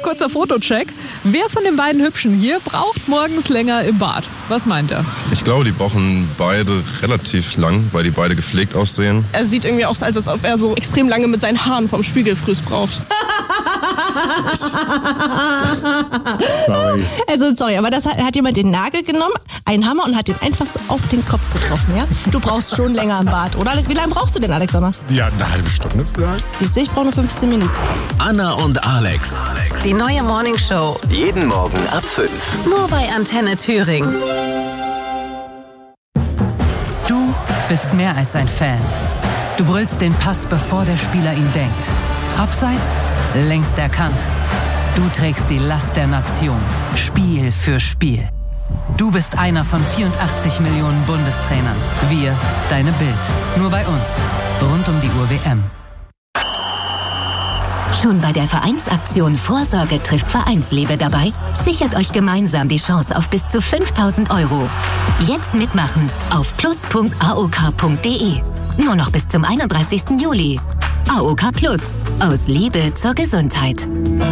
kurzer Fotocheck. Wer von den beiden Hübschen hier braucht morgens länger im Bad? Was meint er? Ich glaube, die brauchen beide relativ lang, weil die beide gepflegt aussehen. Er sieht irgendwie aus, als ob er so extrem lange mit seinen Haaren vom Spiegelfrüß braucht. Sorry, aber das hat jemand den Nagel genommen, einen Hammer und hat den einfach so auf den Kopf getroffen, ja? Du brauchst schon länger im Bad, oder? Wie lange brauchst du denn, Alexander? Ja, eine halbe Stunde vielleicht. Siehst du, ich brauche nur 15 Minuten. Anna und Alex. Die neue Morningshow. Jeden Morgen ab 5. Nur bei Antenne Thüringen. Du bist mehr als ein Fan. Du brüllst den Pass, bevor der Spieler ihn denkt. Abseits, längst erkannt. Du trägst die Last der Nation, Spiel für Spiel. Du bist einer von 84 Millionen Bundestrainern. Wir, deine Bild. Nur bei uns. Rund um die Uhr WM. Schon bei der Vereinsaktion Vorsorge trifft Vereinsliebe dabei? Sichert euch gemeinsam die Chance auf bis zu 5.000 €. Jetzt mitmachen auf plus.aok.de. Nur noch bis zum 31. Juli. AOK Plus. Aus Liebe zur Gesundheit.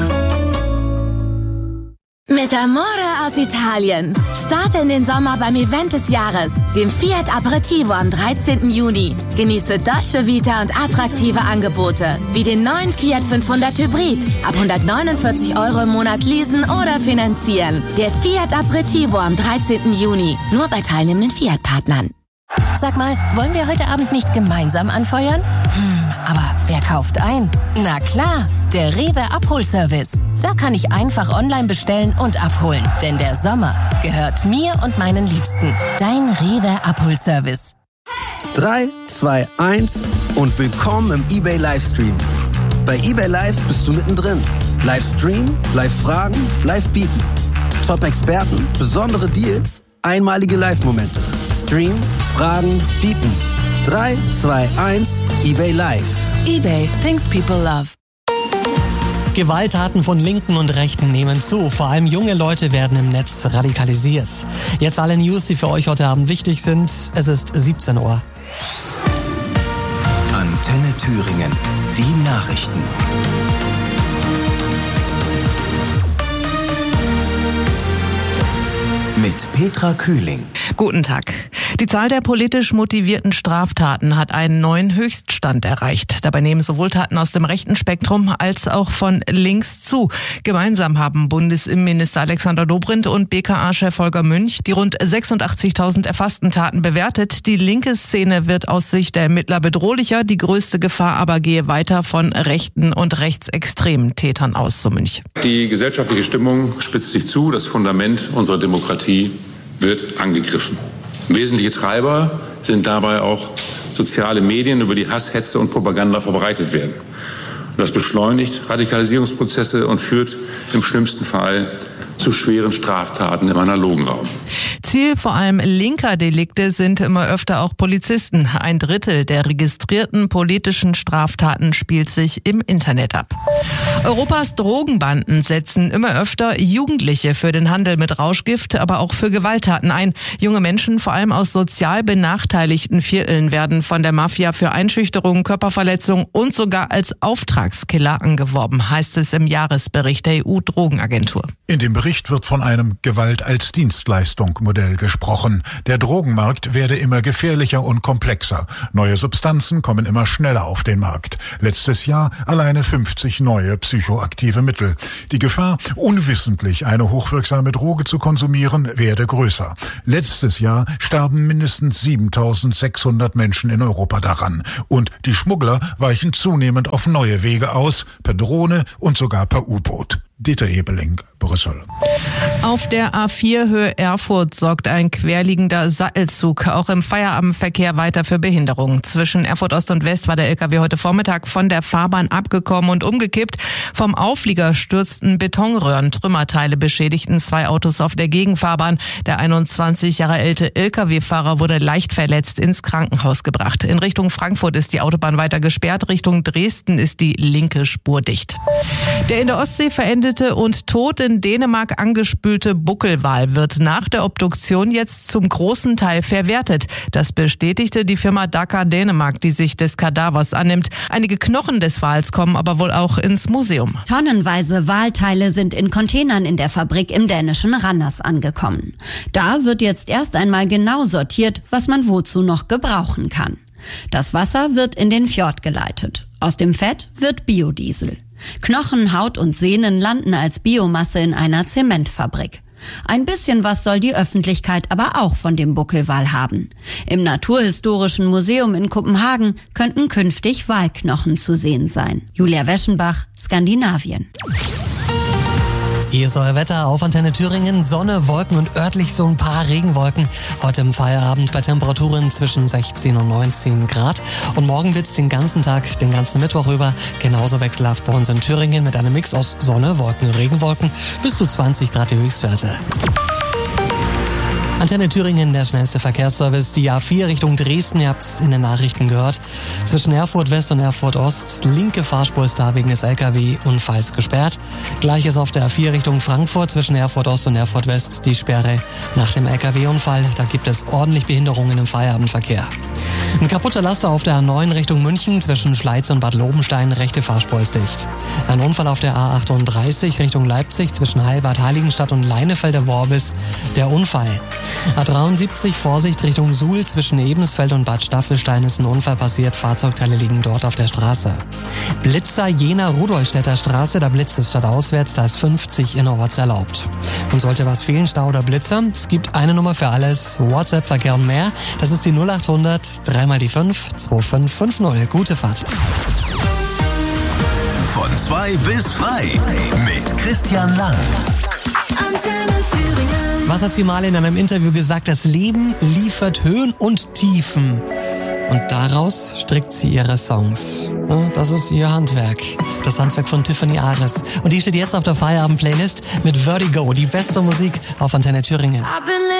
Mit Amore aus Italien. Starte in den Sommer beim Event des Jahres, dem Fiat Aperitivo am 13. Juni. Genieße Dolce Vita und attraktive Angebote, wie den neuen Fiat 500 Hybrid. Ab 149 € im Monat leasen oder finanzieren. Der Fiat Aperitivo am 13. Juni. Nur bei teilnehmenden Fiat-Partnern. Sag mal, wollen wir heute Abend nicht gemeinsam anfeuern? Aber wer kauft ein? Na klar, der Rewe Abholservice. Da kann ich einfach online bestellen und abholen. Denn der Sommer gehört mir und meinen Liebsten. Dein Rewe Abholservice. 3, 2, 1 und willkommen im eBay Livestream. Bei eBay Live bist du mittendrin. Livestream, Live-Fragen, Live-Bieten. Top-Experten, besondere Deals, einmalige Live-Momente. Stream, Fragen, Bieten. 3, 2, 1, eBay Live. eBay, things people love. Gewalttaten von Linken und Rechten nehmen zu. Vor allem junge Leute werden im Netz radikalisiert. Jetzt alle News, die für euch heute Abend wichtig sind. Es ist 17 Uhr. Antenne Thüringen. Die Nachrichten. Mit Petra Kühling. Guten Tag. Die Zahl der politisch motivierten Straftaten hat einen neuen Höchststand erreicht. Dabei nehmen sowohl Taten aus dem rechten Spektrum als auch von links zu. Gemeinsam haben Bundesinnenminister Alexander Dobrindt und BKA-Chef Holger Münch die rund 86.000 erfassten Taten bewertet. Die linke Szene wird aus Sicht der Ermittler bedrohlicher. Die größte Gefahr aber gehe weiter von rechten und rechtsextremen Tätern aus, so Münch. Die gesellschaftliche Stimmung spitzt sich zu. Das Fundament unserer Demokratie wird angegriffen. Wesentliche Treiber sind dabei auch soziale Medien, über die Hass, Hetze und Propaganda verbreitet werden. Und das beschleunigt Radikalisierungsprozesse und führt im schlimmsten Fall zu schweren Straftaten im analogen Raum. Ziel vor allem linker Delikte sind immer öfter auch Polizisten. 1/3 der registrierten politischen Straftaten spielt sich im Internet ab. Europas Drogenbanden setzen immer öfter Jugendliche für den Handel mit Rauschgift, aber auch für Gewalttaten ein. Junge Menschen, vor allem aus sozial benachteiligten Vierteln, werden von der Mafia für Einschüchterung, Körperverletzung und sogar als Auftragskiller angeworben, heißt es im Jahresbericht der EU-Drogenagentur. In dem Bericht wird von einem Gewalt-als-Dienstleistung-Modell gesprochen. Der Drogenmarkt werde immer gefährlicher und komplexer. Neue Substanzen kommen immer schneller auf den Markt. Letztes Jahr alleine 50 neue psychoaktive Mittel. Die Gefahr, unwissentlich eine hochwirksame Droge zu konsumieren, werde größer. Letztes Jahr starben mindestens 7.600 Menschen in Europa daran. Und die Schmuggler weichen zunehmend auf neue Wege aus, per Drohne und sogar per U-Boot. Dieter Ebeling, Brüssel. Auf der A4 Höhe Erfurt sorgt ein querliegender Sattelzug auch im Feierabendverkehr weiter für Behinderungen. Zwischen Erfurt Ost und West war der LKW heute Vormittag von der Fahrbahn abgekommen und umgekippt. Vom Auflieger stürzten Betonröhren. Trümmerteile beschädigten 2 Autos auf der Gegenfahrbahn. Der 21 Jahre alte LKW-Fahrer wurde leicht verletzt ins Krankenhaus gebracht. In Richtung Frankfurt ist die Autobahn weiter gesperrt. Richtung Dresden ist die linke Spur dicht. Der in der Ostsee verendete getötete und tot in Dänemark angespülte Buckelwal wird nach der Obduktion jetzt zum großen Teil verwertet. Das bestätigte die Firma Daka Dänemark, die sich des Kadavers annimmt. Einige Knochen des Wals kommen aber wohl auch ins Museum. Tonnenweise Walteile sind in Containern in der Fabrik im dänischen Randers angekommen. Da wird jetzt erst einmal genau sortiert, was man wozu noch gebrauchen kann. Das Wasser wird in den Fjord geleitet. Aus dem Fett wird Biodiesel. Knochen, Haut und Sehnen landen als Biomasse in einer Zementfabrik. Ein bisschen was soll die Öffentlichkeit aber auch von dem Buckelwal haben. Im Naturhistorischen Museum in Kopenhagen könnten künftig Walknochen zu sehen sein. Julia Weschenbach, Skandinavien. Hier ist euer Wetter auf Antenne Thüringen. Sonne, Wolken und örtlich so ein paar Regenwolken. Heute im Feierabend bei Temperaturen zwischen 16 und 19 Grad. Und morgen wird's den ganzen Tag, den ganzen Mittwoch über genauso wechselhaft bei uns in Thüringen mit einem Mix aus Sonne, Wolken, Regenwolken bis zu 20 Grad die Höchstwerte. Antenne Thüringen, der schnellste Verkehrsservice. Die A4 Richtung Dresden, ihr habt's in den Nachrichten gehört. Zwischen Erfurt West und Erfurt Ost, linke Fahrspur ist da wegen des LKW-Unfalls gesperrt. Gleiches auf der A4 Richtung Frankfurt, zwischen Erfurt Ost und Erfurt West, die Sperre nach dem LKW-Unfall. Da gibt es ordentlich Behinderungen im Feierabendverkehr. Ein kaputter Laster auf der A9 Richtung München, zwischen Schleiz und Bad Lobenstein, rechte Fahrspur ist dicht. Ein Unfall auf der A38 Richtung Leipzig, zwischen Heilbad Heiligenstadt und Leinefelder-Worbis, der Unfall. A73 Vorsicht Richtung Suhl, zwischen Ebensfeld und Bad Staffelstein ist ein Unfall passiert. Fahrzeugteile liegen dort auf der Straße. Blitzer Jena-Rudolstädter Straße, da blitzt es stadtauswärts, da ist 50 innerorts erlaubt. Und sollte was fehlen, Stau oder Blitzer, es gibt eine Nummer für alles, WhatsApp-Verkehr und mehr. Das ist die 0800 3 mal die 5 2550. Gute Fahrt. Von 2 bis frei mit Christian Lang. Was hat sie mal in einem Interview gesagt? Das Leben liefert Höhen und Tiefen. Und daraus strickt sie ihre Songs. Das ist ihr Handwerk. Das Handwerk von Tiffany Ares. Und die steht jetzt auf der Feierabend-Playlist mit Vertigo. Die beste Musik auf Antenne Thüringen.